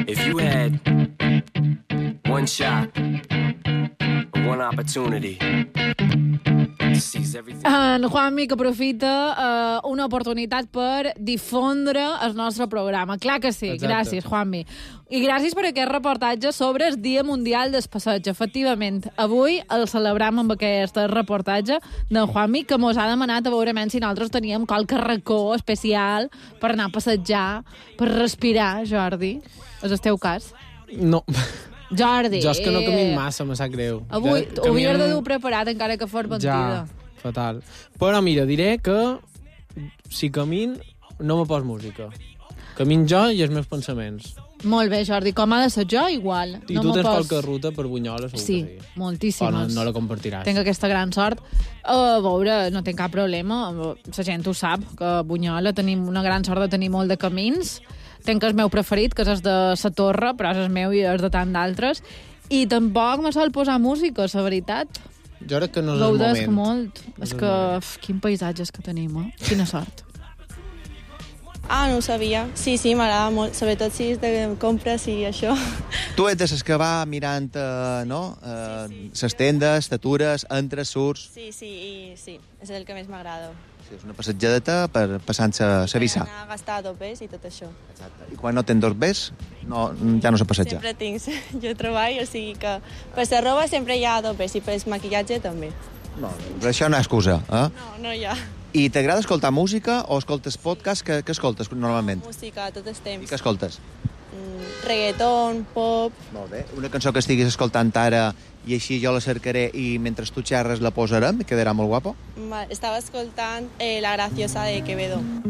If you had one shot, one opportunity to seize everything. En Juanmi, que aprofita una oportunitat per difondre el nostre programa. Clar que sí. Exacte. Gràcies, Juanmi. I gràcies per aquest reportatge sobre el Dia Mundial del Passeig. Efectivament, avui el celebrem amb aquest reportatge d'en Juanmi, que mos ha demanat a veure si nosaltres teníem qualque racó especial per anar a passejar, per respirar, Jordi. És el teu cas? No. Jordi. Jo és que no camino massa, me sap greu. Avui ho hauries de dur preparat, encara que fos mentida. Ja, fatal. Però mira, diré que si camin no me pos música. Camin jo i els meus pensaments. Molt bé, Jordi. Com ha de ser jo, igual. I tu tens qualque ruta per Bunyola, segur sí, que sí. Moltíssimes. No la compartiràs. Tenc aquesta gran sort. A veure, no tinc cap problema. La gent ho sap, que a Bunyola tenim una gran sort de tenir molt de camins. Tenc el meu preferit, que és el de la Torre, però és el meu i és de tant d'altres. I tampoc me sol posar música, la veritat. Jo crec que no és Gaudesc el moment. molt. És que, quin paisatges que tenim, eh? Quina sort. Ah, no ho sabia. Sí, m'agrada molt, sobretot si és de compres i això. Tu ets de les que va mirant, no? Les tendes, t'atures, entres, surts... Sí, és el que més m'agrada. Sí, és una passejadeta per passant-se a vissar. Anar a gastar dopes i tot això. Exacte. I quan no tens dos bes, ja no se passeja. Sempre tinc, jo treballo, o sigui que per la roba sempre hi ha dopes i per el maquillatge també. No, però això no és excusa, eh? No hi ha. I t'agrada escoltar música o escoltes podcast? Què escoltes normalment? Música, tot el temps. I què escoltes? Reggaeton, pop... Molt bé. Una cançó que estiguis escoltant ara i així jo la cercaré i mentre tu xerres la posarem i quedarà molt guapo? Estava escoltant La Graciosa de Quevedo.